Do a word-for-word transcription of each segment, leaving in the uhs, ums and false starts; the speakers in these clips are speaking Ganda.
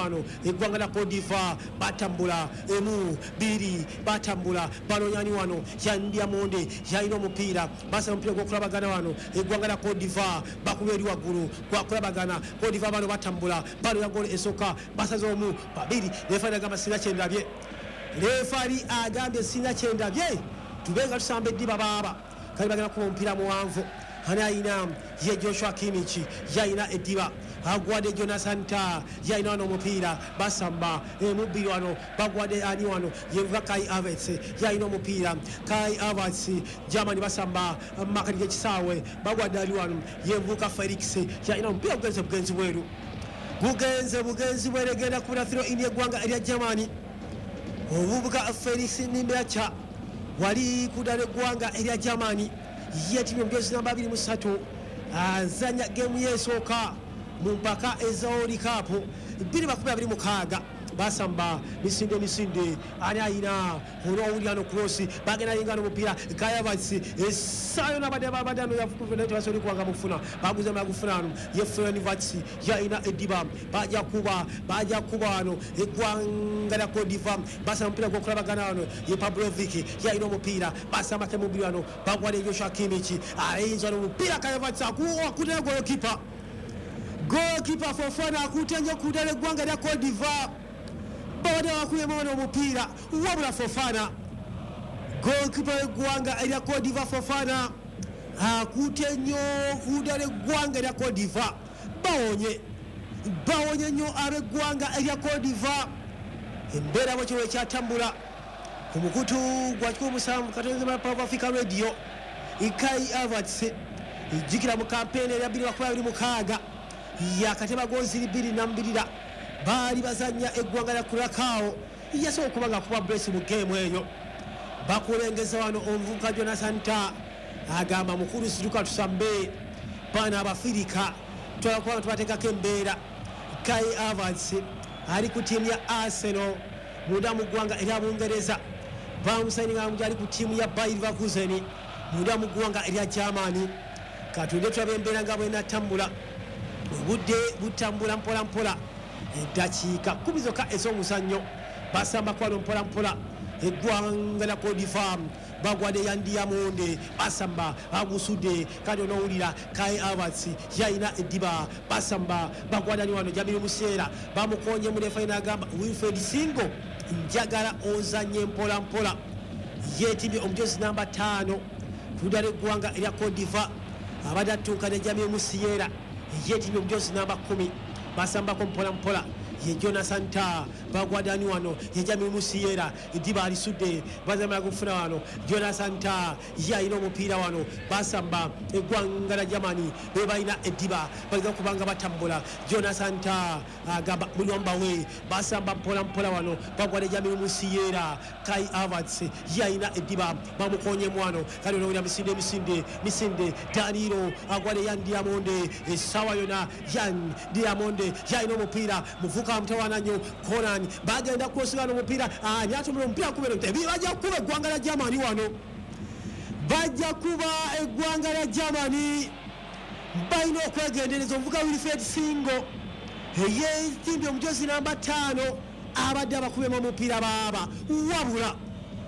wano eggwanga lya Cote d'Ivoire batambula emu biri batambula balonyani wano yandia monde yalina omupiira basa omupiira gw'okulabagana wano eggwanga lya Cote d'Ivoire bakuba eri waggulu gwakulabagana Cote d'Ivoire bano batambula balonya golo esooka basaze omu babiri refari agamba sina kyendabye refari agambye sina kyendabye tubenga tusamba eddiba baaba kali bagenda kuba omupiira muwanvu hani ayina ye Joshua Kimmich yayina eddiba agwadde Jonathan Tah yayina wano omupiira basamba emubbiri wano bagwadde ani wano yevuga Kai Havertz yayina omupiira Kai Havertz Germany basamba makati g'ekisaawe bagwadde ali wano yevuka Felix yayina omupiira gugenze bugenzi bweru gugenze bugenzi bweru egenda kubira throw in eggwanga erya Germany obubuga Felix Nimbeacha wali kudala eggwanga erya Germany yetimye omujozi namba abiri mu ssatu azanya gemu yeesooka mu mpaka eza World Cup bbiri makumi abiri mukaaga basamba misinde misinde ani ayina olwowulyano krosi bagenda yingana omupiira Kai Havertz essaayo nabadde babadano yabasobole kuwanga mufuna baguza magufunano ye Florian Wirtz yayina eddiba bajja kuba bajja kuba wano eggwanga lya Cote d'Ivoire basamba omupiira gw'okulabagana wano ye Pavlovic yayina omupiira basamba ke mubiri wano bagwadde Joshua Kimmich ayinza n'omupiira Kai Havertz akutera golokipa golokipa Fofana akutenye kudala eggwanga lya Cote d'Ivoire bawade wakuyema wano omupiira wabula Fofana golokipa w'eggwanga erya Cote d'Ivoire Fofana akute nnyo kudala eggwanga erya Cote d'Ivoire bawonye bawonye nnyo ab'eggwanga erya Cote d'Ivoire embeera bwekyo wekyatambula omukutu gwa kikumi musanvu katonze ma Power Africa Radio Kai Havertz ejjukira mu kampeeni erya bbiri makumi abiri mukaaga yakateba gonziri bbiri nambirira baali bazanya eggwanga lya Curacao yasobola okuba nga kuba brace mu geemu eyo bakulengeza wano omuvubuka Jonathan Tah agamba mukulu situka tusambe baana abafirika twalakuba tubateekako embeera Kai Havertz ali ku ttiimu ya Arsenal munda mu ggwanga erya Bungereza bamusayininga mu gyali ku ttiimu ya Bayer Leverkusen munda mu ggwanga erya Germany katunde tulaba embeera nga bwenatambula obudde butambula mpola mpola eddakiika kumi zokka ez'omuzannyo basamba kwano mpola mpola eggwanga lya Cote d'Ivoire bagwadde yandia monde basamba agusudde kandi onowulira Kai Havertz yayina eddiba basamba bagwadani wano Jamil Musiera bamukonye mulefayi n'agamba Wilfred Singo njagala ozanye mpola mpola yetimye omujozi namba ttaano kudala eggwanga erya Cote d'Ivoire abadde attuuka ne Jamil Musiera yetimye omujozi namba kumi basambako mpola mpola ye Jonathan Tah bagwadani wano ye Jamil Musiera eddiba alisudde bazamala kufuna wano Jonathan Tah yayina omupiira wano basamba eggwanga lya Germany bebalina eddiba baliga kubanga batambula Jonathan Tah agamba mulwamba we basamba mpola mpola wano bagwadde Jamil Musiera Kai Havertz yayina eddiba bamukonyemu wano kandi onowulira misinde misinde misinde Danilo agwadde Yan Diamonde essaawa yona Yan Diamonde yayina omupiira muvuka mutawana nnyo Conan bagenda kusigana omupiira ani atumula omupiira kubera bajja kuba eggwanga lya Germany wano bajja kuba eggwanga lya Germany balina okwegendereza omuvuga Wilfred Singo eyetimbye omujozi namba ttaano abadde abakubemu omupiira baaba wabula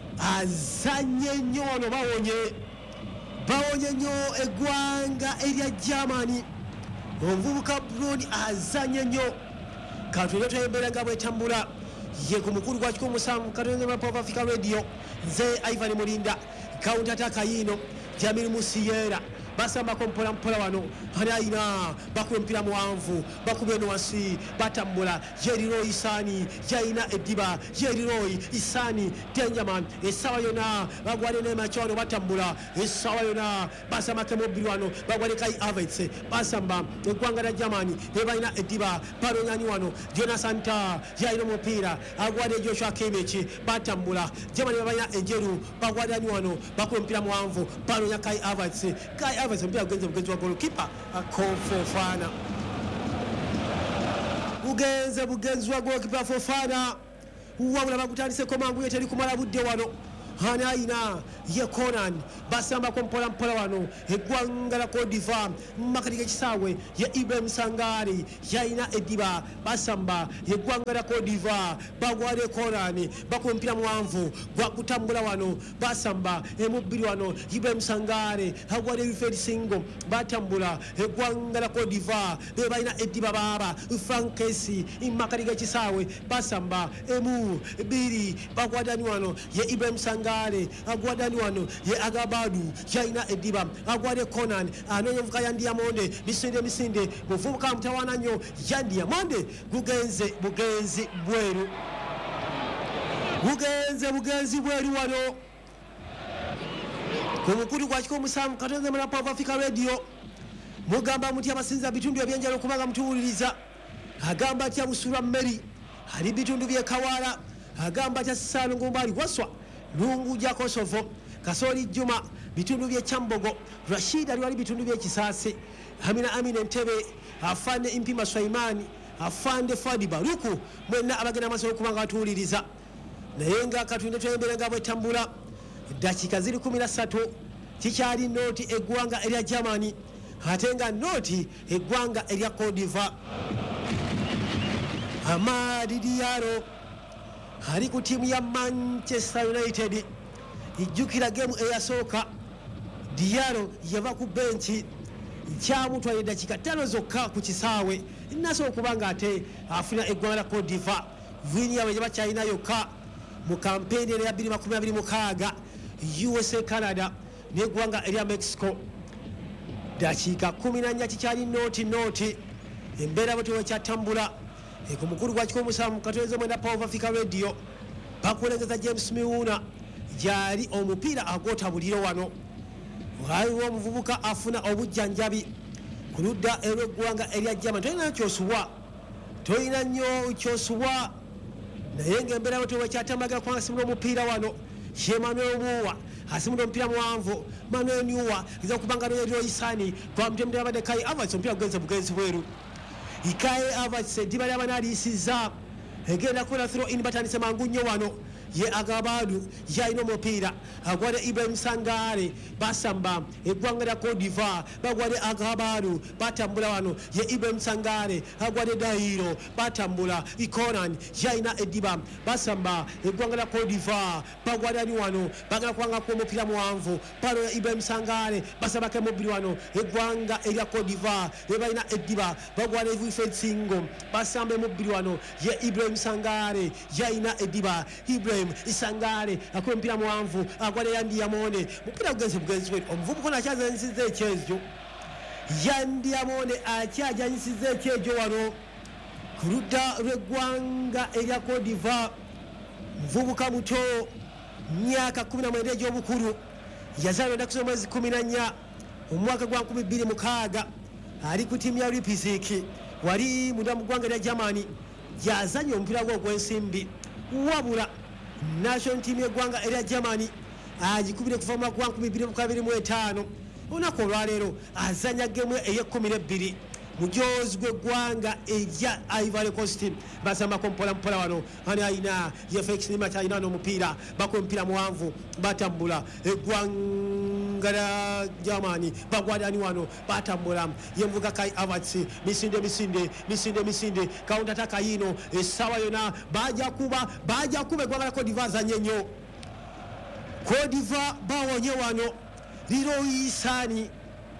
azanye nnyo wano bawonye bawonye nnyo eggwanga erya Germany omuvubuka Brown azanye nnyo katulire twembeera nga bwetambula ye ku mukulu gwa kikumi musanvu katonze ma Power Africa Radio nze Ivan Mulinda counter attack yino Jamil Musiera basambako mpola mpola wano hani ayina bakuba omupiira muwanvu bakuba eno wansi batambula Yeriroyi Isani yayina eddiba Yeriroyi Isani Dangerman essaawa yona bagwadde n'emaca wano batambula essaawa yona basambako emubbiri wano bagwadde Kai Havertz basamba eggwanga lya Germany bebalina eddiba balonyani wano Jonathan Tah yayina omupiira agwadde Joshua Kimmich batambula Germany bebalina enjeru bagwadde ani wano bakuba omupiira muwanvu balonya Kai Havertz Kai Havertz mpira ugenze bugenzi wa golokipa Fofana ugenze bugenzi wa golokipa Fofana wabula bagutandiseko mangu ye teri kumala budde wano anaina ye Conan basamba ko mpola mpola wano eggwanga la Cote d'Ivoire makati kisawe ye Ibrahim Sangare yaina ediba basamba eggwanga la Cote d'Ivoire bagwale Conan bakompira mwanvu gwa kutambula wano basamba emubiri wano Ibrahim Sangare agwale Wilfred Singo batambula eggwanga la Cote d'Ivoire be baina ediba baba Frankesi imakati kisawe basamba emu biri bagwadani wano ye Ibrahim Sangare agwadani wano ye Agabadu yaina ediba agwade Conan anonye mvuka ya Diamonde misinde misinde muvuka mtawana nyo ya Diamonde bugenze bugenzi bweru bugenze bugenzi bweru wano kumukuru kwa chiko musamu katonze mwana Power Africa Radio mugamba muti abasinza bitundu ebyenjalo kubanga mutuwuliriza agamba ati abusura mmeri ali bitundu bye Kawala agamba ati Salo Ngumbali waswa lungu ja Kosovo Kasori Juma bitundu bye Chambogo Rashid ali bitundu bye Kisase Amina Amina Ntebe afande Impima Swaimani afande Fadi Baruku mwena abagena maso kubanga atuuliriza naye nga katunda twembere nga bwetambula dakika ziri kumi na ssatu kikyali noti eggwanga erya Germany ate nga noti eggwanga erya Cote d'Ivoire. Amadi Diallo ali ku tiimu ya Manchester United ijjukira game eyasooka Diallo yava ku benchi kyamutwala dakika ttaano zokka ku kisaawe naso okubanga ate afuna eggwanga la Cote d'Ivoire vinya bwe bakyalina yokka mu kampeni ya bbiri makumi abiri mu mukaaga U S A Canada n'eggwanga erya Mexico dakika kumi na nnya kikyali noti noti embeera bwe tewekyatambula ku mukulu gwa kiko musamu katweze mwenda Power Africa Radio bakulengeza James Miuna jali omupiira agotabuliro wano waliwo omuvubuka afuna obujjanjabi ku ludda erw'eggwanga erya Germany tolina kyosuwa tolina nnyo kyosuwa naye ng'embeera bwe tewekyatambula kubanga simula omupiira wano Emmanuel Muwa asimula omupiira muwanvu Manuel Nuwa iza kubanga noyeriro isani kwa mtemde abade Kai Havertz omupiira gugenze bugenzi bweru Kai Havertz dibali abanalisiza egenda kola throw in batandise mangu nnyo wano ye Agabadu yaina omupiira agwade Ibrahim Sangare basamba eggwanga lya Cote d'Ivoire bagwade Agabadu batambula wano ye Ibrahim Sangare agwade Dairo batambula Conan yaina ediba basamba eggwanga lya Cote d'Ivoire bagwade ani wano bagala kwanga ku omupiira muwanvu palo ya Ibrahim Sangare basaba ke mubiri wano eggwanga erya Cote d'Ivoire ebaina ediba bagwade Wilfred Singo basamba mubiri wano ye Ibrahim Sangare yaina ediba Ibrahim Isangare akola mpira muwanvu agwade Yandi Yamone mupira gugenze bugenzi bwe omuvubuka nakyazanyisiza ekyejo Yandi Yamone akyajanyisiza ekyejo wano ku ludda lw'eggwanga erya Cote d'Ivoire muvubuka muto myaka kumi na mwenda egy'obukulu yazaalwa ennaku z'omwezi kumi na nnya omwaka gwa nkumi bbiri mukaaga ali ku ttiimu ya Leipzig wali munda mu ggwanga erya Germany yazanya omupiira gwe ogw'ensimbi wabula national team y'eggwanga erya Germany agikubire kuva mu mwaka gwa nkumi bbiri mu abiri mu etaano olunaku olwaleero azanya gemu ey'ekkumi n'ebbiri mujozi gw'eggwanga erya Ivory Coast basambako mpola mpola wano ani ayina ye Felix Nima kyalina n'omupiira bako omupiira muwanvu batambula eggwanga lya Germany bagwadani wano batambula ye mvuga Kai Havertz misinde misinde misinde misinde counter attack yino essaawa yona baja kuba baja kuba eggwanga lya Cote d'Ivoire zanye nnyo Cote d'Ivoire bawonye wano liro isani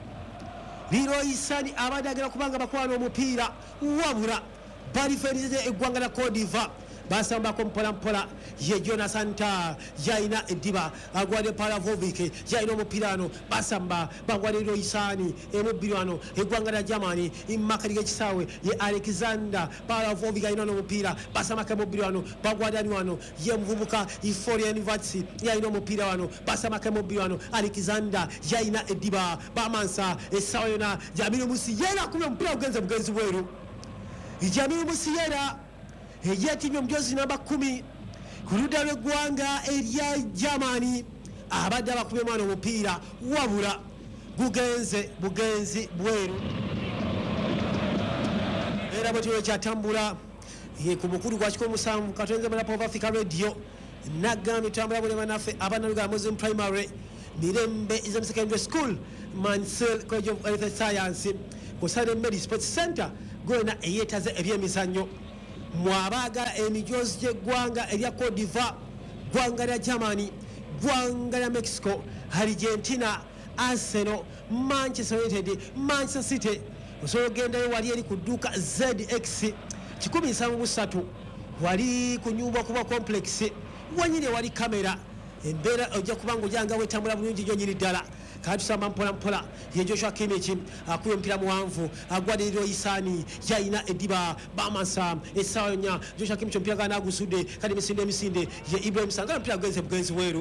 liro isani abadagera kubanga bakwana omupiira wabula baliferize eggwanga lya Cote d'Ivoire basambako mpola mpola ye Jonathan Tah yaina ediba agwade Paravovic yaina omupiira ano basamba bagwade liro isani emubbiri wano eggwanga lya Germany imakali g'ekisaawe ye Alexander Paravovic yaina n'omupiira basambako emubbiri wano bagwade ani wano ye muvubuka Florian Wirtz yaina omupiira wano basambako emubbiri wano Alexander yaina ediba bamansa essaawa yona Jamilu Musiala akubye omupiira gugenze bugenzi bweru Jamilu Musiala eyetimye omujozi namba kumi ku ludda lw'eggwanga erya Germany abadde abakubye mwana omupiira wabula gugenze bugenzi bweru era bwe tuwe kyatambula ku mukulu gwa kiko musanvu katwenze mwana Power Africa Radio nagambye tambula bulema naffe abanalugala Muslim Primary Mirembe Islam Secondary School Mansell College of Health Science kusale Medi Sports Center gona eyetaze ebyemizannyo mwabagala emijozi gy'eggwanga erya Cote d'Ivoire gwanga lya Germany gwanga lya Mexico Argentina Arsenal Manchester United Manchester City osobola ogendayo wali eri ku dduuka Z X kikumi nsanvu mu ssatu wali ku nyumba kuba complex wanyiri wali kamera embeera ojja kubanga ojanga wetambula bulungi nnyo nyiri ddala katusamba mpola mpola ye Joshua Kimmich akuye mpira muwanvu agwadde Isani yayina ediba bamansa essaawa nnya Joshua Kimmich mpira gana agusudde kati misinde emisinde ye Ibrahim Sangala mpira gwenze bugenzi weeru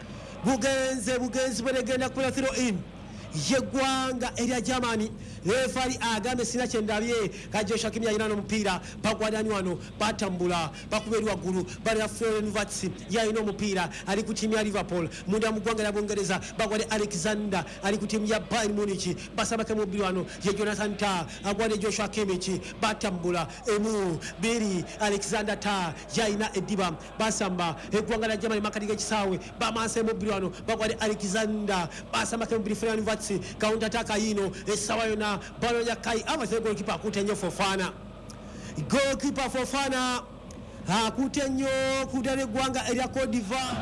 bugenze bugenzi bweregenda kubera throw in yeggwanga erya Germany refari agambe sina kyendabye ka Joshua Kimmich yayina n'omupiira bagwadani wano batambula bakubeerwa waggulu balya Florian Wirtz yayina omupiira ali ku tiimu ya Liverpool munda mu ggwanga lya Bungereza bagwadde Alexander ali ku tiimu ya Bayern Munich basabake mu bbiri wano ye Jonathan Tah agwadde Joshua Kimmich batambula emu biri Alexander Tah yayina ediba basamba eggwanga lya Germany makati g'ekisaawe bamanse mu bbiri wano bagwadde Alexander basambake mu bbiri Florian Wirtz counter attack yino essaawa yona balo ya Kai Havertz goalkeeper akutenyo Fofana goalkeeper Fofana akutenyo kudale gwanga erya Cote d'Ivoire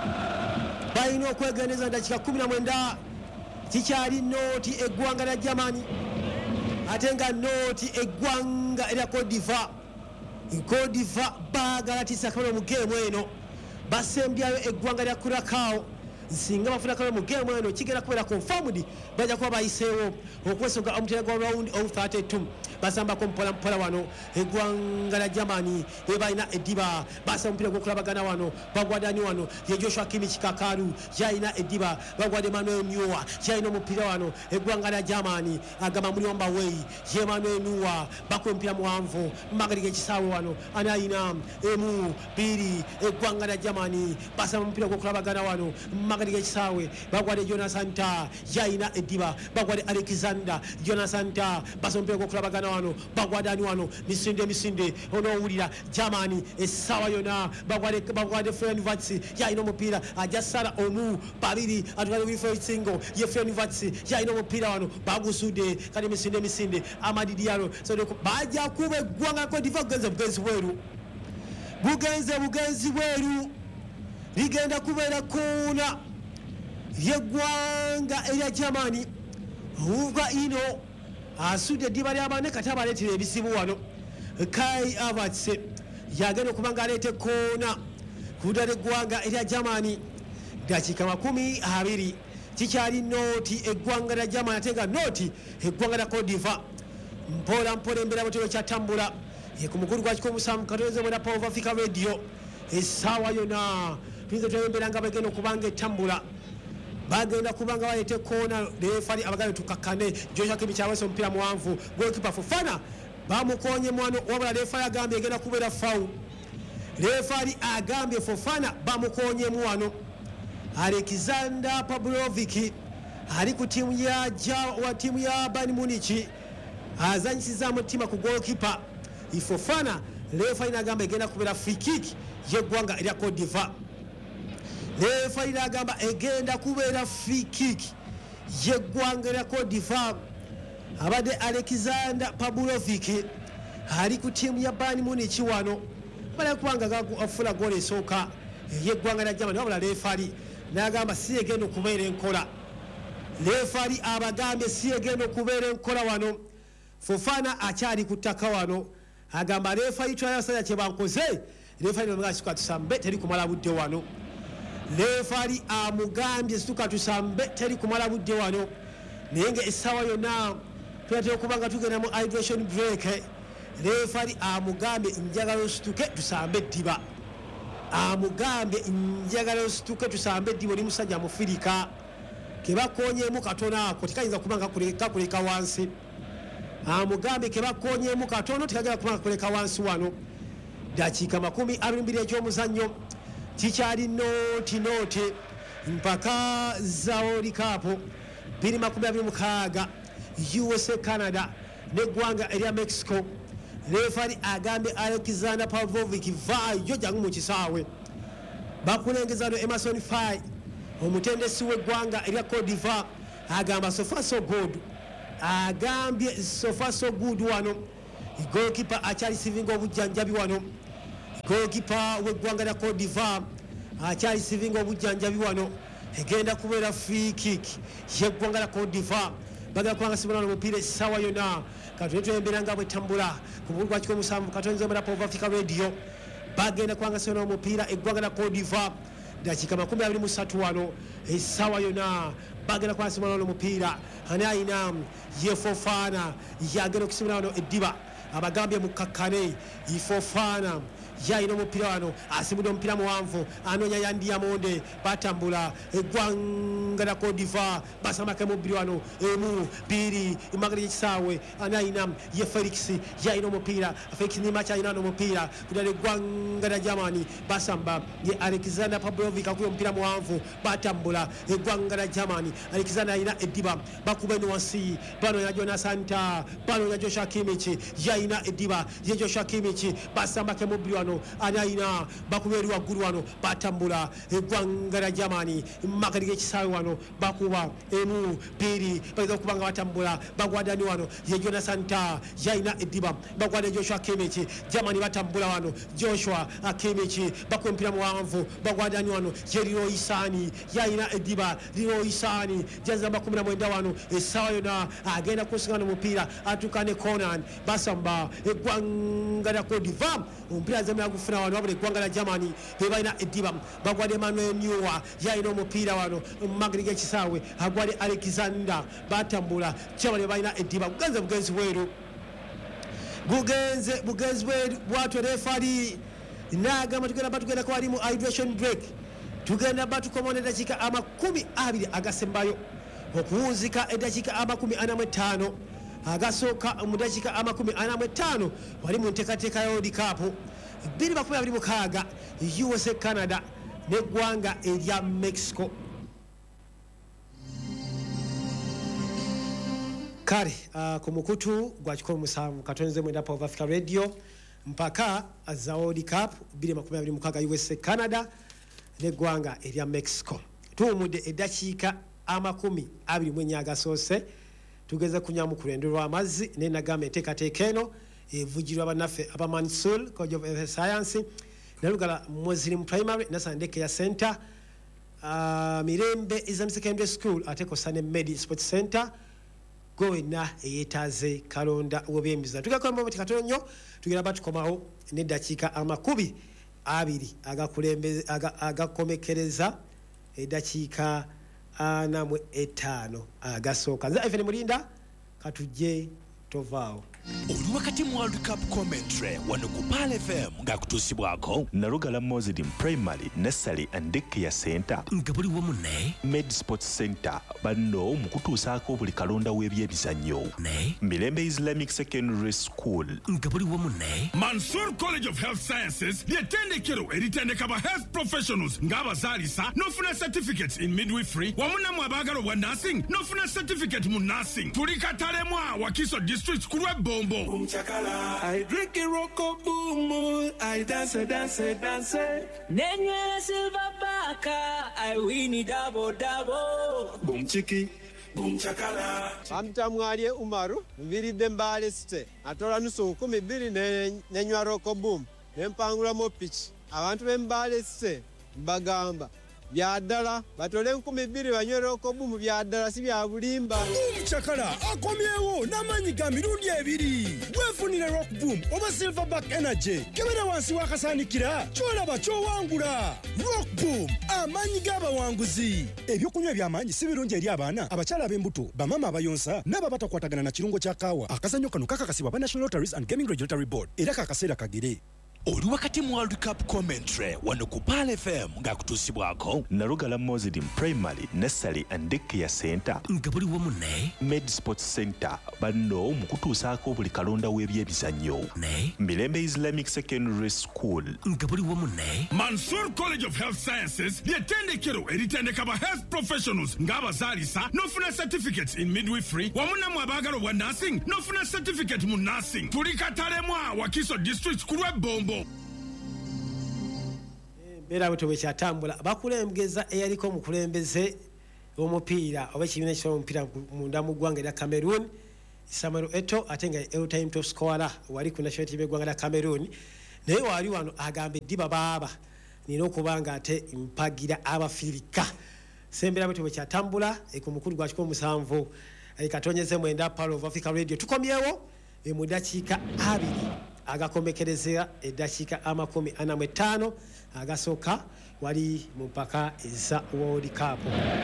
bayino okwegeneza ndakika kumi na mwenda kikyali noti eggwanga lya Germany atenga noti eggwanga erya Cote d'Ivoire Cote d'Ivoire bagala tisa kabalo mu game eno basembyayo eggwanga lya Curacao singa bafuna kale mu game eno kigera kubera confirmed baja kuba bayiseewo okwesonga omutera gwa round of thirty-two basamba ko mpola mpola wano eggwanga lya Germany ebayina ediba basa mpira gwo kulabagana wano bagwadani wano ye Joshua Kimmich Kakaru yayina ediba bagwade Manuel Neuer yayina omupira wano eggwanga lya Germany agama muli omba way ye Manuel Neuer bakwe mpira muwanvu magari g'ekisaawe wano anayina emu biri eggwanga lya Germany basa mpira gwo kulabagana wano magari g'ekisaawe bagwade Jonathan Tah yayina ediba bagwade Alexander Jonathan Tah basa mpira gwo kulabagana wano bagwadani wano misinde misinde onowulira Germany essaawa yona bagwade bagwade Florian Wirtz yayina omupiira ajasala omu babiri atwale Wilfried Singo ye Florian Wirtz yayina omupiira wano bagusudde kati misinde misinde Amadi Diallo so baja kuba eggwanga Cote d'Ivoire bugenze bugenzi bweru bugenze bugenzi bweru ligenda kubeera koona yeggwanga erya Germany uva ino asudde diba ly'abaana kati abaleetera ebizibu wano Kai Havertz yagenda okuba nga aleete koona ku ddala eggwanga erya Germany dakiika makumi abiri kikyali nooti eggwanga lya Germany ate nga nooti eggwanga lya Cote d'Ivoire mpola mpola embeera bwetero kyatambula ye ku mukulu gwa kikomusanvu katozebwera Power of Africa Radio essaawa yona tuyinza twembeera nga bagenda okubanga etambula bagenda kubanga bayete koona refari abagabe tukakane Joshua Kimmich awese omupiira muwanvu goalkeeper Fofana bamukonye mwano wabula refari agambye egenda kubeera foul refari agambye Fofana bamukonye mwano Alexander Pavlovic ali ku tiimu ya wa tiimu ya Bayern Munich azanyisiza mutima ku goalkeeper Fofana refari agambye egenda kubeera free kick yeggwanga erya Cote d'Ivoire refari agamba egenda kubeera free kick yeggwanga lya Cote d'Ivoire abadde Alexander Pavlovic ali ku tiimu ya Bayern Munich wano bala kubanga afula goal esooka yeggwanga lya Germany wabula refari n'agamba si egenda okubeera enkola refari abagambye si egenda okubeera enkola wano Fofana akyali ku ttaka wano agamba refari twayasaya kye bankoze refari n'amugamba tusambe teri kumala budde wano refari amugambye situka tusambe teri kumala budde wano naye nga essaawa yonna tuyatera okuba nga tugenda mu hydration break refari amugambye njagala osituke tusambe eddiba amugambye njagala osituke tusambe eddiba oli musajja mufirika kebakonyeemu katono ako tekayinza kuba nga kakuleka wansi amugambye kebakonyeemu katono tekagenda kuba nga kakuleka wansi wano dakiika makumi abiri mbiri egy'omuzannyo kikyali nooti nooti mpaka za World Cup bbiri makumi abiri mukaaga U S A Canada n'eggwanga erya Mexico refari agambye Alexander Pavlovic vaayo jangu mu kisaawe bakulengeza no Emerson Faye omutendesi w'eggwanga erya Cote d'Ivoire agamba so far so good agambye so far so good wano goalkeeper akyali sivinga obujjanjabi wano goalkeeper w'eggwanga lya Cote d'Ivoire akyali sivinga obujjanjabi wano egenda kubeera free kick y'eggwanga lya Cote d'Ivoire bagala kubanga sibona omupiira essaawa yonna katonda tuyembera nga bwetambula ku buli gwa kikumi musanvu katonda nzembera Pop Africa Radio bagenda kubanga sibona omupiira eggwanga lya Cote d'Ivoire dakika makumi abiri mu ssatu wano essaawa yonna bagenda kubanga sibona omupiira ani ayina ye Fofana yagenda okusibira wano eddiba abagambye mukakkane Fofana yayina omupiira wano asibudde omupiira muwanvu anoonya Yandiamonde batambula eggwanga lya Cote d'Ivoire basamake mubbiri wano emu bbiri emagalo gy'ekisaawe ani ayina ye Felix yayina omupiira Felix Nimacha ayina omupiira kudala eggwanga lya Germany basamba ye Alexander Pavlovic akuye omupiira muwanvu batambula eggwanga lya Germany Alexander ayina eddiba bakuba eno wansi banoonya Jonathan Tah banoonya Joshua Kimmich yayina eddiba ye Joshua Kimmich basambake mubbiri wano ani ayina bakuberi waggulu wano batambula eggwanga lya Germany magali g'ekisaawe wano bakuba emu bbiri bageza okubanga batambula bagwadani wano ye Jonathan Tah yayina eddiba bagwada Joshua Kimmich Germany batambula wano Joshua Kimmich bakuba omupiira muwanvu bagwadani wano ye Leroy Sane yayina eddiba Leroy Sane jaza makumi na mwenda wano essaawa yonna agenda kusiŋana omupiira atuuka ne Conan basamba eggwanga lya Cote d'Ivoire omupiira azamira gufuna wano wabula eggwanga lya Germany be balina eddiba bagwade Emmanuel Neuer yayina omupiira wano mumagiri g'ekisaawe agwade Alexander batambula Germany balina eddiba bugenze bugenzi bweru bugenze bugenzi bweru bwatyo refari nagamba tugenda batugenda ko ali mu hydration break tugenda batukomona eddakiika amakumi abiri agasembayo okuwunzika eddakiika amakumi ana mu ttaano agasooka mu ddakiika amakumi ana mu ttaano wali mu nteekateeka ya World Cup bbiri makumi abiri mukaaga U S A Canada n'eggwanga erya Mexico. Kale uh, ku mukutu gwa kikumi musanvu katonze mwenda Pop Africa Radio mpaka za World Cup bbiri makumi abiri mukaaga U S A Canada n'eggwanga erya Mexico. Tuwumudde eddakiika amakumi abiri mu ennya agasoose tugeze kunyamu ku lwendo lw'amazzi ne nagamba enteekateeka eno evujirwa bannaffe aba Mansour College of Health Science nalugala Muslim Primary na Sandeke ya Center uh, Mirembe Islamic Secondary School ate kosa ne Medi Sports Center goena eyetaaze kalonda obyembiza tugakora mu katonyo tugera batukomawo n'eddakiika amakumi abiri agakulembeze agakomekereza eddakiika ana mu etaano agasooka nze Ivan Mulinda katujje tovaawo. Oli wakati mu World Cup commentary wano ku Pal F M nga kutuusibwako Nalugala Muslim Primary Nursery and Daycare Center nga buli wamu ne Med Sports Center banno mu kutuusaako buli kalonda w'ebyebizannyo ne Mirembe Islamic Secondary School nga buli wamu ne Mansour College of Health Sciences ly'ettendekero eritendeka ba health professionals ng'abazaalisa n'ofuna certificates in midwifery wamu namwe abaagala obwa nursing n'ofuna certificate mu nursing tuli Katalemwa Wakiso District ku lw'Ebbo Boom chakala. I drink a rocko boom, I dance, dance, dance. Nenye silver baka, I win it double double. Boom chiki, boom chakala. Amtamwalye Umaru, mvilide mbale site. Atola nusu kumi bili nenywa rocko boom. Nempangula mo pitch. Abantu bembale site, bagamba. Byadala batole nkumi bbiri banywera okobumu byadala si bya bulimba. Boom chakala akomyewo n'amanyi ga mirundi ebiri wefunire rock boom oba silverback energy kebera wansi wakasaanikira kyolaba kyowangula. Rock boom amanyi g'abawanguzi. Ebyokunywa by'amanyi si birungi eri abaana abakyala ab'embuto bamama abayonsa n'aba batakwatagana na kirungo kya kaawa. Akazannyo kano kakakasibwa ba National Lotteries and Gaming Regulatory Board era kakaseera kagere. Oli wakati mu World Cup commentary wano ku Pal F M nga kutuusibwako Nalugala Muslim Primary Nursery and Daycare Center nga buli wamu ne Med Sports Center banno mu kutuusaako buli kalonda w'ebyebizannyo ne Mirembe Islamic Secondary School nga buli wamu ne Mansour College of Health Sciences ly'ettendekero eritendeka ba health professionals ng'abazaalisa n'ofuna certificates in midwifery wamu namwe abaagala obwa nursing n'ofuna certificate mu nursing tuli Katalemwa Wakiso District ku lw'Ebbo embeera bwe bwekyatambula bakulembeza eyaliko omukulembeze w'omupiira oba ekibiina ky'omupiira munda mu ggwanga erya Cameroon Samuel Eto'o ate nga all-time top scorer wali ku national team y'eggwanga lya Cameroon naye wali wano agamba eddiba baaba nina okuba nga ate mpagira abafirika sembera bwe bwekyatambula ku mukulu gwa kikumi musanvu katonyeze mwenda Power of Africa Radio tukomyewo mu dakiika abiri agakombekerezera eddakiika amakumi ana mu etaano agasooka wali mu mpaka eza World Cup.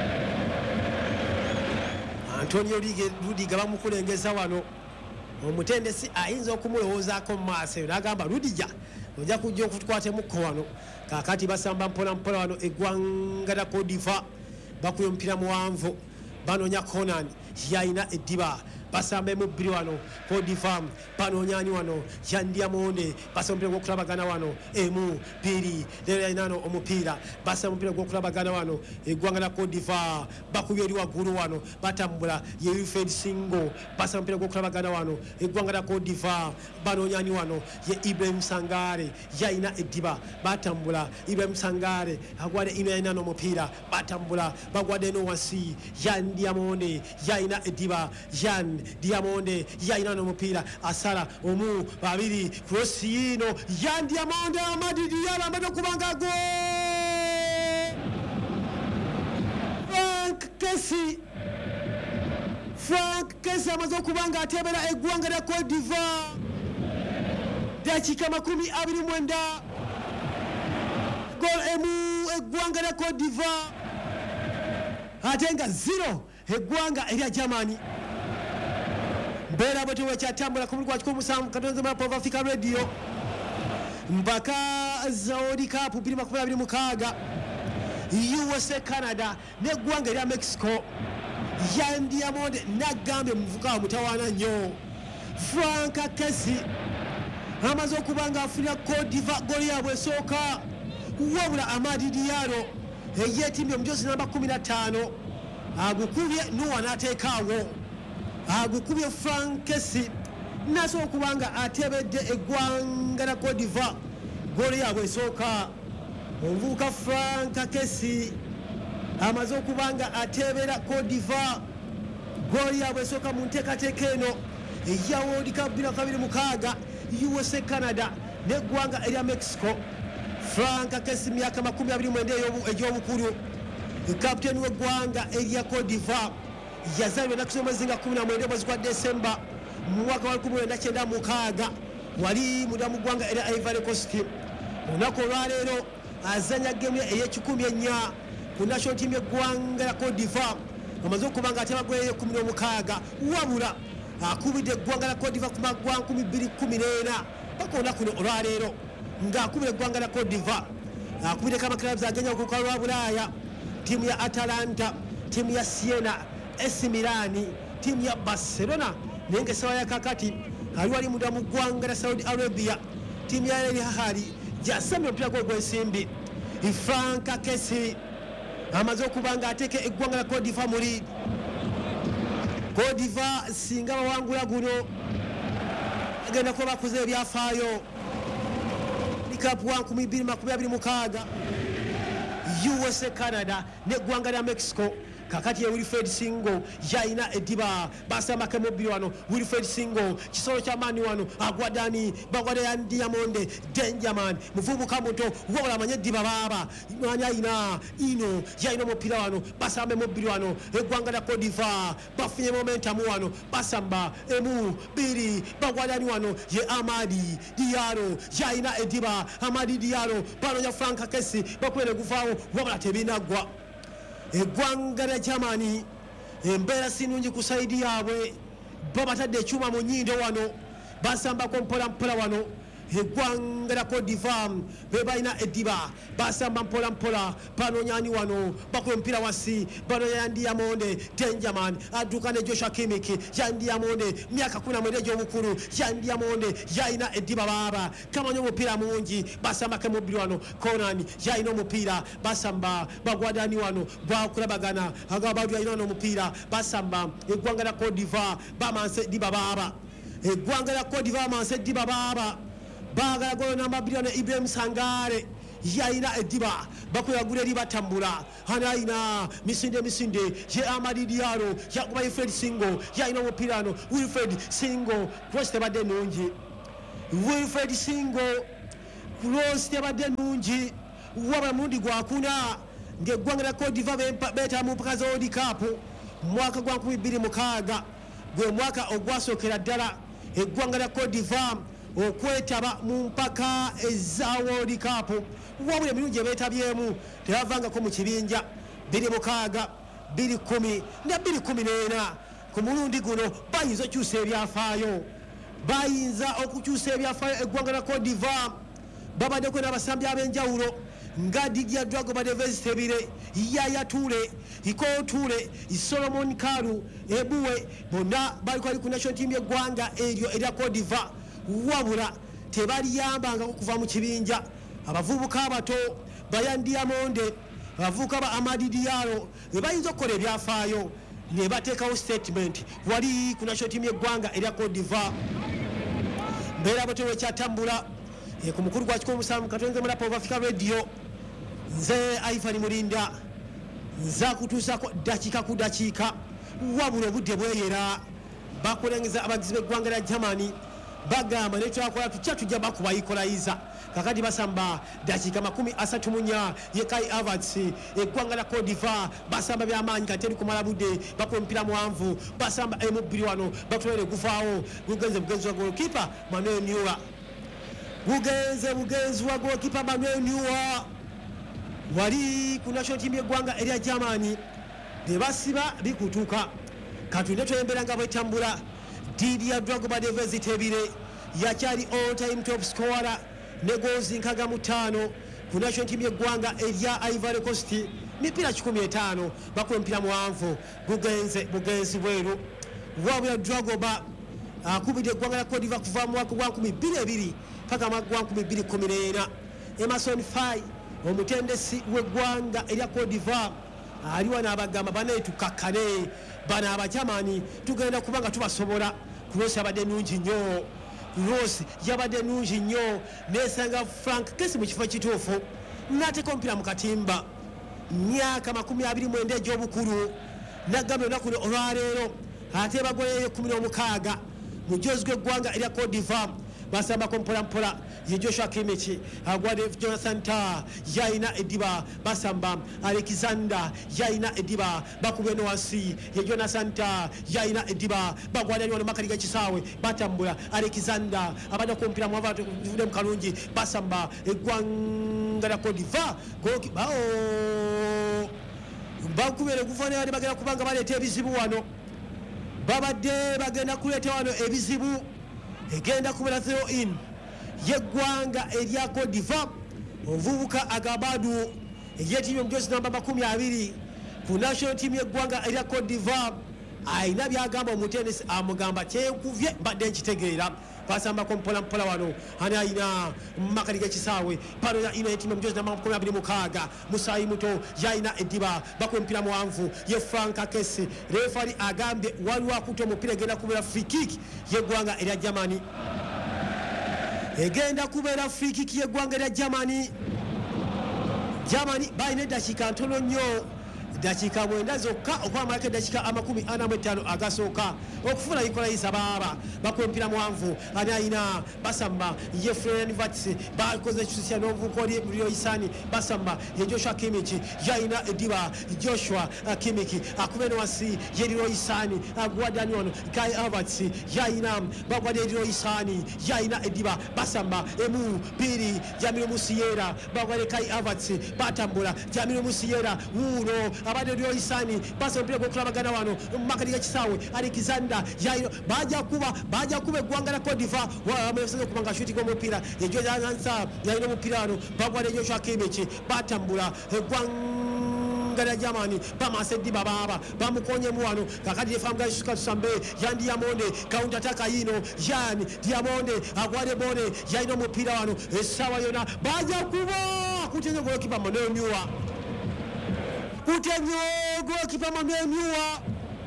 Antonio Rudiger bamukulengeza wano omutendesi ayinza okumulowoozaako mu maaso eyo n'agamba Rudiger ojja kujja okutukwatemu wano kaakati basamba mpola mpola wano eggwanga lya Cote d'Ivoire bakuye omupiira muwanvu banoonya Conan yayina eddiba basamba mu bbiri wano Cote d'Ivoire banoonya ani wano Yandiamonde basamba omupiira gw'okulabagana wano emu bbiri leero yayina wano omupiira basamba omupiira gw'okulabagana wano eggwanga lya Cote d'Ivoire bakubye eri waggulu wano batambula ye Wilfred Singo basamba omupiira gw'okulabagana wano eggwanga lya Cote d'Ivoire banoonya ani wano ye Ibrahim Sangare yayina eddiba batambula Ibrahim Sangare agwade ino yayina n'omupiira batambula bagwadde eno wansi Yandiamonde yayina eddiba Yan Diamonde yayina n'omupiira asala omu babiri cross yino Yandiamonde Amadi Diallo amaze okubanga go Frank Kessie Frank Kessie amaze okubanga atebera eggwanga lya Cote d'Ivoire dakiika makumi abiri mwenda gol emu eggwanga lya Cote d'Ivoire ate nga zero eggwanga erya Germany. Mbera bwe bwekyatambula ku mulugwa kikumi musanvu katonze mu Power of Africa Radio mpaka za World Cup bbiri makumi abiri mukaaga U S A Canada n'eggwanga erya Mexico Yandiamonde n'agambye muvuka mutawaana nnyo Frank Kessie amaze okuba nga afunira Cote d'Ivoire goli yaabwe esooka wabula Amadi Diallo eyeetimbye omujozi namba kumi na ttaano agukubye Noah n'ateekaawo agukubye Frank Kessie nasobola okuba nga atebedde eggwanga lya Cote d'Ivoire goli yaabwe esooka omuvubuka Frank Kessie amaze okuba nga atebera Cote d'Ivoire goli yaabwe esooka mu nteekateeka eno eya World Cup bbiri makumi abiri mukaaga U S A Canada n'eggwanga erya Mexico. Frank Kessie myaka makumi abiri mwenda egy'obukulu kapiteeni w'eggwanga erya Cote d'Ivoire yazaalibwa ennaku z'omwezi nga kumi na mwenda omwezi gwa Desemba mu mwaka wa lukumi lwenda kyenda mukaaga wali munda mu ggwanga erya Ivory Coast. Olunaku olwaleero azanya geemu ey'ekikumi ennya ku national team y'eggwanga lya Cote d'Ivoire amaze okuba nga atema gol ey'ekumi n'omukaaga wabula akubidde eggwanga lya Cote d'Ivoire ku maggwa nkumi bbiri kkumi n'ena paka olunaku olwaleero ng'akubira eggwanga lya Cote d'Ivoire akubiddeko amakilabs agenya okuka lwa Bulaaya tiimu ya Atalanta tiimu ya Siena A C Milan tiimu ya Barcelona naye ng'essawa ya kakati ali wali munda mu ggwanga lya Saudi Arabia tiimu ya Al Ahly gy'asambye omupiira gwe gw'ensimbi. Frank Kessie amaze okuba nga ateeka eggwanga lya Cote d'Ivoire mu liidi. Cote d'Ivoire singa bawangula guno agenda kuba bakuze ebyafaayo Cup wa nkumi bbiri makumi abiri mukaaga U S A Canada n'eggwanga lya Mexico kakati ye Wilfred Singo yayina eddiba basambako mu bbiri wano Wilfred Singo kisolo ky'amaanyi wano agwadani bagwada Yandiamonde Dangerman muvubuka muto wabula amanye eddiba baaba mwanya ayina ino yayina omupiira wano basambe mu bbiri wano eggwanga lya Cote d'Ivoire bafunye momentum wano basamba emu bbiri bagwadani wano ye Amadi Diallo yayina eddiba Amadi Diallo banoonya Frank Kessie bakubere guvaawo wabula tebinaggwa. Eggwanga lya Germany embeera si nnungi ku sayidi yaabwe babatadde ekyuma mu nnyindo wano basambako mpola mpola wano eggwanga lya Cote d'Ivoire be balina eddiba basamba mpola mpola banoonya ani wano bakuba omupiira wansi banoonya Yandiamonde Dangerman adduka ne Joshua Kimmich Yandiamonde myaka kumi na mwenda egy'obukulu Yandiamonde yayina eddiba baaba kamanya omupiira mungi basambako mu bbiri wano Conan yayina omupiira basamba bagwada ani wano gwakulabagana agabadu yayina wano omupiira basamba eggwanga lya Cote d'Ivoire bamansa eddiba baaba eggwanga lya Cote d'Ivoire bamansa eddiba baaba baagala golo namba bbiri wano Ibrahim Sangare yaina ediba bakwegagula eri batambula anaina misinde misinde ye Amadi Diallo yakuba Wilfred Singo yaina omupirano Wilfred Singo cross tebadde nungi Wilfred Singo cross tebadde nungi waba mundi gwakuna ng'eggwanga lya Cote d'Ivoire beeta mu mpaka za World Cup mwaka gwa nkumi bbiri mukaaga gwe mwaka ogwasookera ddala eggwanga lya Cote d'Ivoire okwetaba mu mpaka eza World Cup wabula emirundi gye beetabyemu tebavangako mu kibinja bbiri mukaaga bbiri kkumi ne bbiri kkumi n'ena ku mulundi guno bayinza okukyusa ebyafaayo bayinza okukyusa ebyafaayo eggwanga lya Cote d'Ivoire babaddeko n'abasambi ab'enjawulo nga Didier Drogba Davis Tebire Yaya Toure Iko Toure Solomon Kalu Ebuwe bonna baliko ali ku national team y'eggwanga eryo erya Cote d'Ivoire wabula tebaliyambanga okuva mu kibinja abavubuka abato Bayan Diamonde abavubuka ba Amadi Diallo bebayinza okukola ebyafaayo ne bateekawo statement wali ku national team y'eggwanga erya Cote d'Ivoire mbeera botewe ekyatambula ku mukulu gwa kikumi musanvu katonze mu Rap of Africa Radio nze Ivan Mulinda nza kutuusako dakiika ku dakiika wabula obudde bweyera bakulengeza abagizi b'eggwanga lya Germany bagamba ne twakola tutya tujja bakuba equalizer kakati basamba dakiika makumi asatu mu nnya ye Kai Havertz eggwanga lya Cote d'Ivoire basamba by'amaanyi kati eri kumala budde bakuba omupiira muwanvu basamba emubbiri wano batulere guvaawo gugenze bugenzi wa goalkeeper Manuel Neuer bugenze bugenzi wa goalkeeper Manuel Neuer wali ku national team y'eggwanga erya Germany ne basiba bikutuka katulinde twembera nga bwetambula Didier Drogba Davis Tebire yakyali all time top scorer ne goals nkaga mu ttaano ku national team y'eggwanga erya Ivory Coast mipiira kikumi etaano bakuba omupiira muwanvu gugenze bugenzi bweru wabula Drogba akubidde eggwanga lya Cote d'Ivoire kuva mu mwaka gwa nkumi bbiri ebiri paka mu mwaka gwa nkumi bbiri kkumi n'ena Emerson Faye omutendesi w'eggwanga erya Cote d'Ivoire aliwa n'abagamba banaye tukakkane bano Abajamani tugenda kubanga tubasobola Kroos yabadde nungi nnyo Kroos yabadde nungi nnyo nesanga Frank Kesi mu kifo kituufu n'ateeka omupiira mu katimba myaka makumi abiri mu enda egy'obukulu nagambye olunaku olwaleero ate bagoleyo ekkumi n'omukaaga mujozi gw'eggwanga erya Cote d'Ivoire basambako mpola mpola ye Joshua Kimmich agwade Jonathan Tah yaina ediba basamba Alexander yaina ediba bakubye no wansi ye Jonathan Tah yaina ediba bagwade ali wano makali ga kisaawe batambula Alexander abada kompira mu avatu vude mkalungi basamba eggwanga lya Cote d'Ivoire goki bao bakubere guvana ali bagenda kubanga baleta ebizibu wano babadde bagenda kuleta wano ebizibu egenda kubera zero in yeggwanga erya Cote d'Ivoire ovubuka Agabadu eyetiimye omujozi namba makumi abiri ku national team yeggwanga erya Cote d'Ivoire ayina byagamba omutendesi amugamba kyekuvye badde nkitegeera basambako mpola mpola wano ani ayina makali g'ekisaawe pano ya ina yetiimye omujozi namba makumi abiri mukaaga Musayi Muto yayina ediba bakuba omupiira muwanvu ye Frank Kesi refari agambye waliwo akuta omupiira egenda kubeera free kick yeggwanga erya Germany egenda kubeera free kick yeggwanga erya Germany Germany balina eddakiika ntono nnyo dakiika mwenda zokka okwamalako eddakiika amakumi ana mu etaano agasooka okufuna ikolayisa baaba bakuba omupiira muwanvu ani ayina basamba ye Florian Wirtz bakoze ekisusia n'obuvubuka oli Lyoisani basamba ye Joshua Kimmich yayina ediba Joshua Kimmich akube no wansi ye Lyoisani agwadani wano Kai Havertz yayina bagwadde Lyoisani yayina ediba basamba emu bbiri Jamil Musiera bagwadde Kai Havertz batambula Jamil Musiera wuno abadde Lyoisani basa omupiira gw'okulabagana wano mumakati g'ekisaawe Alexander yayino baja kuba baja kuba eggwanga lya Cote d'Ivoire wamesoze kubanga shooting omupiira ejojansa yayina omupiira wano bagwadde Joshua Kimmich batambula eggwanga lya Germany bamasa ediba baaba bamukonyemu wano kakati yefamuga Yusuka Tusambe Yan Diamonde counter attack yino Yan Diamonde agwade bone yayina omupiira wano essaawa yona baja kuba kutenye goalkeeper Manuel Neuer kutenye goalkeeper Manuel Neuer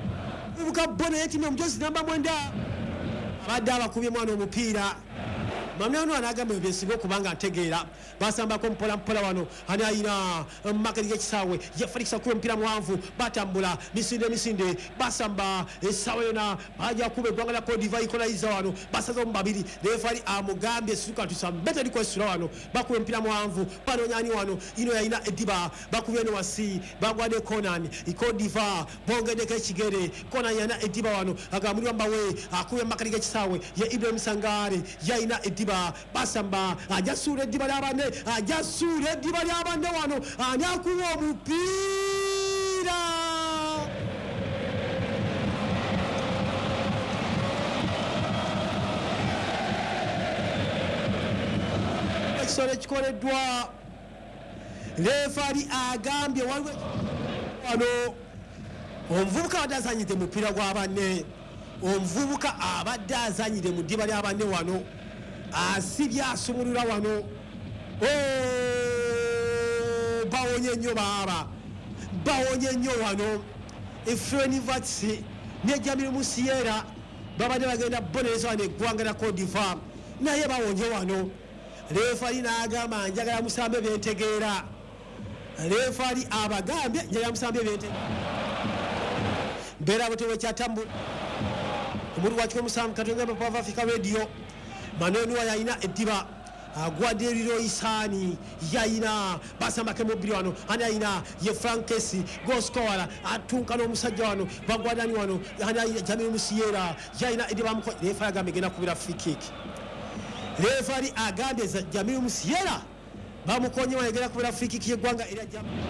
ubuka bone yetimye omujozi namba mwenda abadde abakubye mwana omupiira mamyano anagamba ebisinga okubanga ntegeera basambako mpola mpola wano ani ayina makeri g'ekisaawe ye Felix akuba omupiira muwanvu batambula misinde misinde basamba essaawa yona baja kuba eggwanga lya Cote d'Ivoire equalizer wano basaza omu babiri refari amugambye situka tusambete likwesula wano bakuba omupiira muwanvu banonyani wano ino yayina Ediba bakubye ne wasi bagwadde Conan Cote d'Ivoire bongeddeko ekigere Conan yana Ediba wano agambulirwa mbawe akubye makeri g'ekisaawe ye Ibrahim Sangare yayina Ediba basamba ajasuula Ediba ly'abande ajasuula Ediba ly'abande wano ani akuba omupiira ekisolo ekikoleddwa refari agambye waliwo wano omuvubuka abadde azanyidde mupiira gwa banne omuvubuka abadde azanyidde mu ddiba lya banne wano asibye asumulula wano bawonye nnyo baaba bawonye nnyo wano Efreni Vatsi ne Jamiru Musiera babadde bagenda bonereza wano eggwanga lya Cote d'Ivoire naye bawonye wano refari n'agamba njagala musambe byentegeera refari abagambye njagala musambe byentegeera mbeera butewe kyatambula omuli wakiko musambu katonga Papa Africa Radio manonwa yayina Ediba agwadde eriro isaani yayina basambake mubiri wano ani yayina ye Frankesi goscola atunka n'omusajja wano bagwadani wano ani yayina Jamiru Musiera yayina Ediba amuko refari agambye genda kubira free kick refari agambye Jamiru Musiera bamukonye wayegera kubira free kick yeggwanga era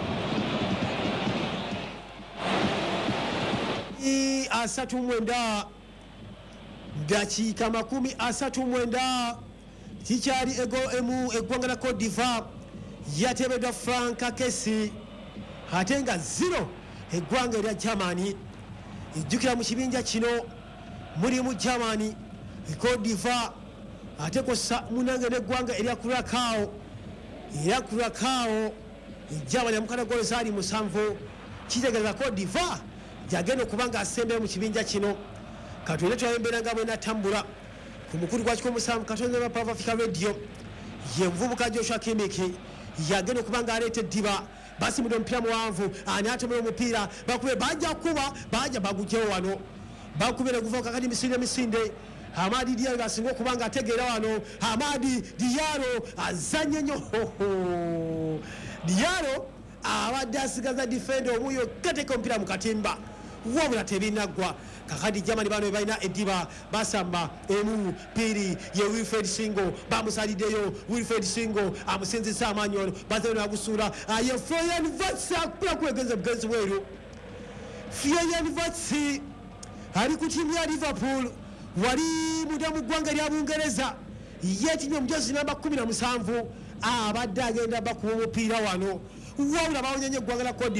i asatu mwenda dakiika makumi asatu mwenda kikyali ego emu eggwanga lya Cote d'Ivoire yatebeddwa Frank Kesi ate nga zero eggwanga erya Germany ejjukira mu kibinja kino mulimu Germany Cote d'Ivoire ate kosa munange n'eggwanga erya Curacao era Curacao Germany amukana golo zaali musanvu kitegeeza Cote d'Ivoire jagenda okubanga asembeyo mu kibinja kino katwine twayembeera nga bwenatambula ku mukulu gwa kiko musanvu katonda wa Papa Africa Radio ye mvubuka Joshua Kimiki yagenda okubanga aleeta Ediba basimudde omupiira muwanvu ani atomera omupiira bakube bajja kuba bajja bagugyewo wano bakubira okuva kakati misinde misinde Amadi Diallo asinga okubanga ategeera wano Amadi Diallo azanye nnyo Diallo abadde asigaza defender omuyo kateka omupiira mu katimba wabula tebinaggwa kakati Germany bano balina Ediba basamba emu piri ye Wilfred Singo bamusaliddeyo Wilfred Singo amusinzisa amaanyi ono bazeo nagusuula ye Florian Vatsi akula kwegeza bugenzi bweru Florian Vatsi ali ku tiimu ya Liverpool wali muda mu ggwanga lya Bungereza yetinye omujozi namba kumi na musanvu abadde agenda bakuba omupiira wano wabula bawonyenye eggwanga lya Cote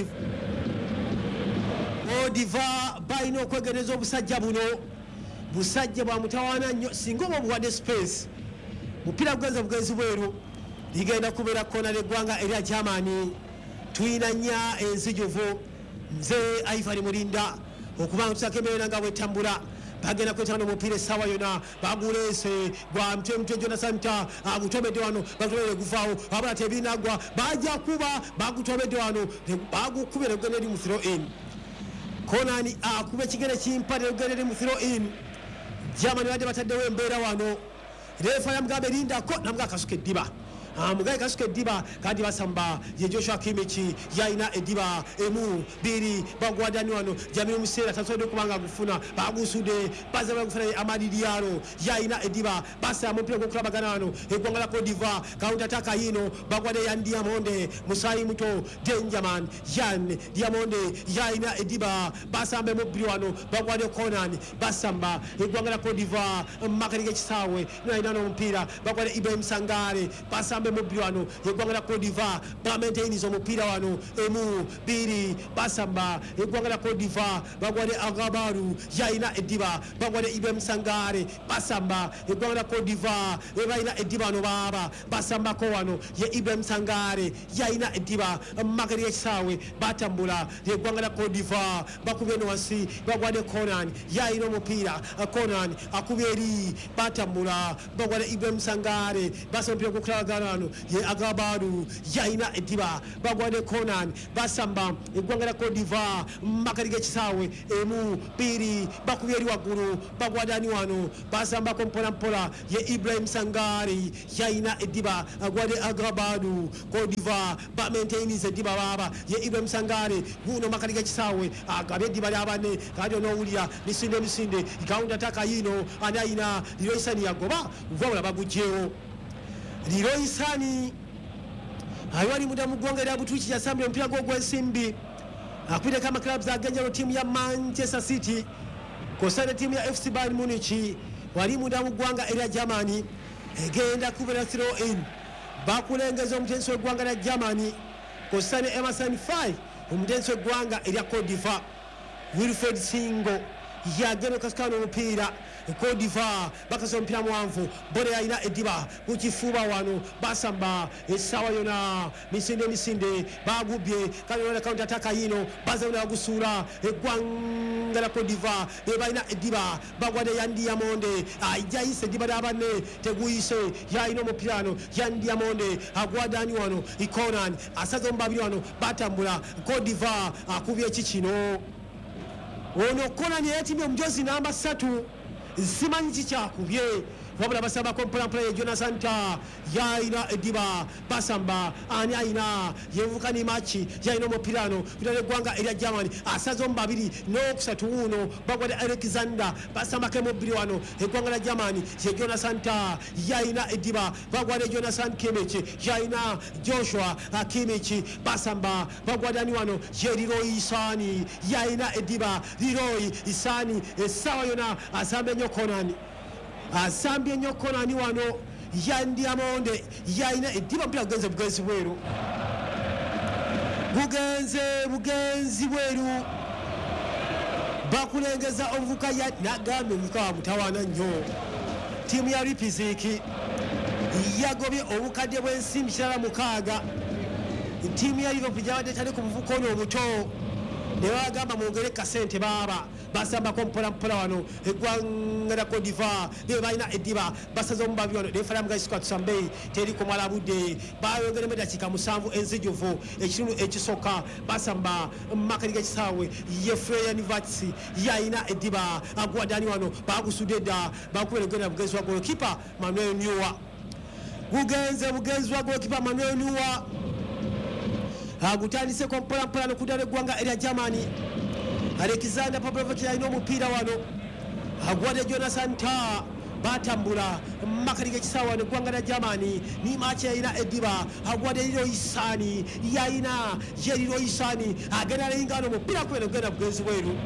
d'Ivoire balina okwegereza obusajja buno busajja bwa mutawaana nnyo singa oba obuwadde space mupiira gugenza bugenzi bweru ligenda kubeera kona ly'eggwanga erya Germany tuyina nnya enzijuvu nze Ivory Mulinda okubanga tusaka embeera nga bwetambula bagenda kwetana omupiira essaawa yona baguleese gwa mutwe mutwe Jonasanta agutobedde wano batobere guvaawo abala tebinagwa bajja kuba bagutobedde wano bagukubira ogenda eri mu throw in Konani akuba ekigere kimpade ogenda eri mu throw in Germany badde bataddewo embeera wano refa yamugambe lindako namuga akasuka Ediba amugaye kasuka Ediba kandi basamba ye Joshua Kimiki yayina Ediba emu biri bagwadani wano Jamiru Musiera tasobola kubanga agufuna bagusude baza bagufuna Amadi Diallo yayina Ediba basa mupiira gwokulabagana wano eggwanga lya Cote d'Ivoire counter attack yino bagwade Yan Diamonde Musayi muto Dangerman Yan Diamonde yayina Ediba basamba mubiri wano bagwade Conan basamba eggwanga lya Cote d'Ivoire makeri g'ekisaawe nayina n'omupiira bagwade Ibrahim Sangare basamba basambe mubiri wano eggwanga lya Cote d'Ivoire bamaintainiza omupiira wano emu bbiri basamba eggwanga lya Cote d'Ivoire bagwadde Agabaru yalina eddiba bagwadde Ibrahim Sangare basamba eggwanga lya Cote d'Ivoire ebalina eddiba wano baaba basambako wano ye Ibrahim Sangare yalina eddiba makati y'ekisaawe batambula eggwanga lya Cote d'Ivoire bakubye eno wansi bagwadde Conan yalina omupiira Conan akubye eri batambula bagwadde Ibrahim Sangare basamba omupiira gw'okulabagana wano ye Agabaru yalina eddiba bagwadde Conan basamba eggwanga lya Cote d'Ivoire makati g'ekisaawe emu bbiri bakubye eri waggulu bagwadde ani wano basambako mpola mpola ye Ibrahim Sangare yalina eddiba agwadde Agabaru Cote d'Ivoire bamaintainiza eddiba baaba ye Ibrahim Sangare guno makati g'ekisaawe agabye eddiba lya banne kati onoowulira misinde misinde counter attack yino ani ayina Leroy Sane yagoba wabula bagugyewo Leroy Sane ayali munda mu ggwanga lya Butuuki yasambye omupiira gw'ogwensimbi akubireko amaclubs agenjalo ttiimu ya Manchester City kosane ttiimu ya F C Bayern Munich wali munda mu ggwanga erya Germany egenda kubera throw in bakulengeza omutensi w'eggwanga lya Germany kosane Emerson Faye omutensi w'eggwanga erya Cote d'Ivoire Wilfred Singo yagenda okasikana omupiira Cote d'Ivoire bakasa omupiira muwanvu bore yalina eddiba ku kifuba wano basamba essaawa yona misinde misinde bagubye kandi olana counter attack yino bazawuna bagusuula eggwanga lya Cote d'Ivoire be balina eddiba bagwadde Yandi Yamonde ajayise eddiba lya banne teguyise yalina omupiira wano Yandi Yamonde agwadde ani wano Conan asaze omu babiri wano batambula Cote d'Ivoire akubye eki kino ono Conan yeyatimye omujozi namba ssatu simanyi kikyakubye wabula basambako mpolampola ye Jonathan Tah yalina eddiba basamba ani ayina yevukani machi yalina omupiira ano kutala eggwanga erya Germany asaze omu babiri n'okusatu wuuno bagwadde Alexander basambako emubiri wano eggwanga lya Germany ye Jonathan Tah yalina eddiba bagwadde Jonathan Kimmich yalina Joshua Kimmich basamba bagwadde ani wano ye Leroy Sane yalina eddiba Leroy Sane essaawa yona asamba ennyo Conan asambye ennyo Conan wano Yandi Yamonde yalina eddiba omupiira gugenze bugenzi bweru bugenze bugenzi bweru bakulengeza omuvuka nagambye omuvuka wa mutawaana nnyo ttiimu ya Lipiziki yagobye obukadde bw'ensimbi kirala mukaaga ttiimu ya Liverpool gyabadde tali ku muvuka ono obuto ne bagamba mwongere kasente baaba basambako mpola mpola wano eggwanga lya Cote d'Ivoire be balina eddiba basaze omu babiri wano defala mugaisika tusambe teri kumala budde bayongeremu eddakiika musanvu enzijuvu ekitundu ekisooka basamba makati g'ekisaawe ye Florian Wirtz yalina eddiba agwadde ani wano bagusudde edda bakubera egenda bugenzi wa golokipa Manuel Neuer gugenze bugenzi wa golokipa Manuel Neuer agutandiseko mpola mpola nokudala eggwanga erya Germany Alexander Pavlovich yalina omupiira wano agwadde Jonathan Tah batambula makati g'ekisaawe wano eggwanga lya Germany ni machi yalina eddiba agwadde Leroy Sane yalina ye Leroy Sane agenda alingana omupiira kubera ogenda bugenzi bweru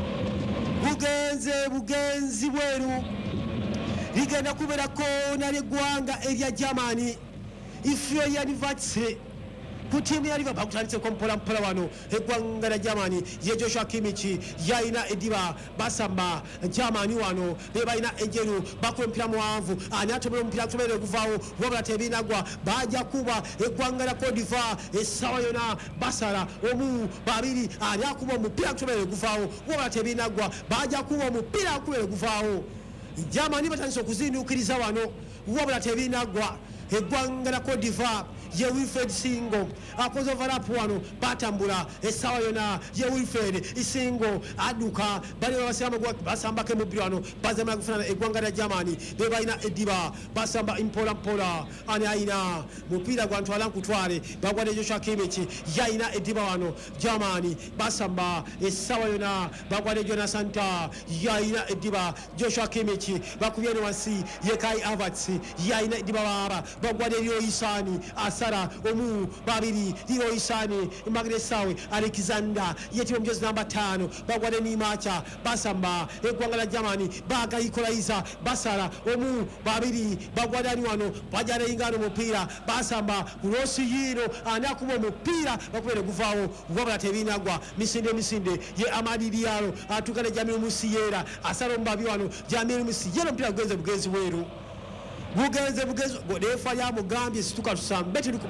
bugenze bugenzi bweru ligenda kubeerako naly'eggwanga erya Germany Florian Wirtz ku ttiimu ya Liverpool bakutanditseko mpola mpola wano eggwanga lya Germany ye Joshua Kimmich yalina eddiba basamba Germany wano be balina enjeru bakuba omupiira muwanvu ani atobera omupiira kutoberera okuvaawo wabula tebinagwa bajja kuba eggwanga lya Cote d'Ivoire essaawa yona basala omu babiri ani akuba omupiira kutoberera okuvaawo wabula tebinagwa bajja kuba omupiira kutoberera okuvaawo Germany batandise okuzinduukiriza wano wabula tebinagwa eggwanga lya Cote d'Ivoire ye Wilfred Singo akoze overlap wano batambula essaawa yona ye Wilfred Singo adduka bali babasiramu basambako emubiri wano bazamala kufunana eggwanga lya Germany be balina eddiba basamba mpola mpola ani ayina mupiira gwantwala nkutwale bagwadde Joshua Kimmich yalina eddiba wano Germany basamba essaawa yona bagwadde Jonathan Tah yalina eddiba Joshua Kimmich bakubye ne wansi ye Kai Havertz yalina eddiba baaba bagwadde Leroy Sane asa basara omu babiri Liro Isani Magresawe Alexander yeti mjozi namba tano bagwade ni macha basamba egwanga la Germany baga ikolaiza basara omu babiri bagwade ni wano bajare ingano mupira basamba Rosi yino anakuba mupira bakwere guvawo wabala tebinagwa misinde misinde ye Amadi Diallo atukane Jamilu Musiyera asaro mbabi wano Jamilu Musiyera mpira gwenze bugezi weru bugenze bugenze godefa ya mugambye situka tusambe tuli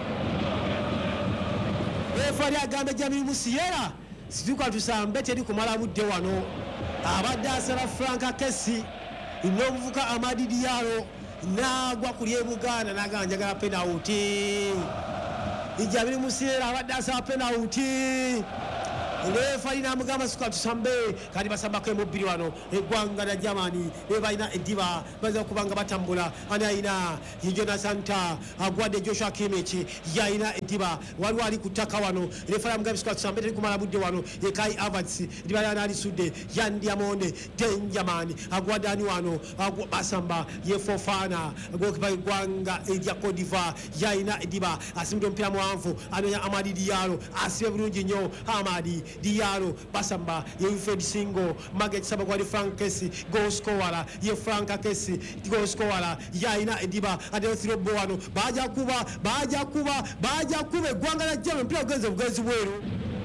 efa ya gambe Jamilu Musiyera situka tusambe tuli kumala budde wano abadde asala Franka Kesi inobuvuka Amadi Diallo nagwa kuli ebuganda naganja ga penalty Jamilu Musiyera abadde asala penalty Lefa ina mugamba suka tusambe kali basamba kwe mubiri wano egwanga na Germany eba ina ediba baza kubanga batambula ana ina Jona Santa agwade Joshua Kimmich ya ina ediba wali wali kutaka wano lefa mugamba suka tusambe tuli kumala budde wano Kai Havertz ediba yana ali sude Yan Diamonde Denjaman agwade ani wano agwa basamba ye Fofana agwa gwanga eja Cote d'Ivoire ya ina ediba asimdo mpira mwanvu anonya Amadi Diallo asibe bulungi nyo Amadi Diallo basamba ye Fred Singo Margaret Sabagwadi Frank Kesi goal scorer ye Franka Kesi goal scorer ya ina ediba adeo thiro boano baja kuba baja kuba baja kuba gwanga la Germany mpira gwenze bugezi bweru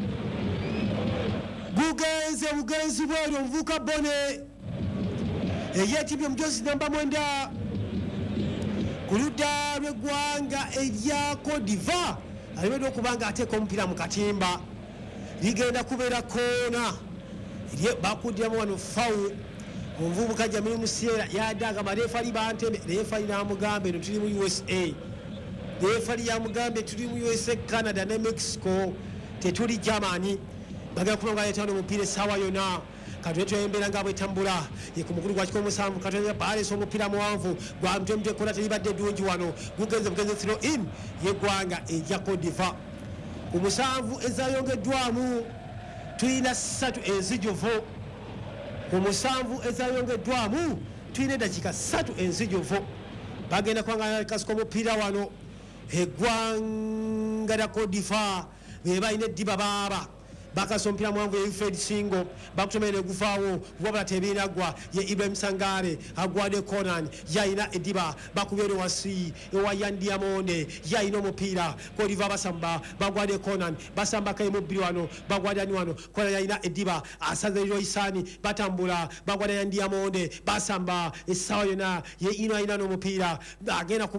bugenze bugenzi bweru mvuka bone eyeti byo mjozi namba mwenda kuluda lwe gwanga eya Cote d'Ivoire aliwedo kubanga ateko mpira mu katimba ligenda kubera kona iliye bakudya mwana faul omvubuka Jamilu Musiyera yadaga marefa ali banteme refa ali namugambe no tuli mu U S A refa ali yamugambe tuli mu U S A Canada ne Mexico tetuli Germany baga kulonga yetano mupire sawa yona katweto embera ngabwe tambula yekumukuru kwa chikomo samu katweto pale so mupira mwanvu gwa mtemte kola telibadde dunji wano gugenze bugenze throw in yegwanga eja Cote d'Ivoire umusanvu ezayongeddwamu tulina ssatu enzijuvu umusanvu ezayongeddwamu tulina dakika ssatu enzijuvu bagenda kwangana kasiko mupira wano eggwanga lya Cote d'Ivoire bebalina eddiba baaba bakasompira mwanvu ye Fred Singo bakutomere gufaawo wabala tebinagwa ye Ibrahim Sangare agwade Conan yaina ediba bakubere wasi ewa Yan Diamonde yaina omupira koliva basamba bagwade Conan basamba kay mubiri wano bagwade ani wano kola yaina ediba asaze Liro Isani batambula bagwade Yan Diamonde basamba esawa yona ye ino aina no mupira agenda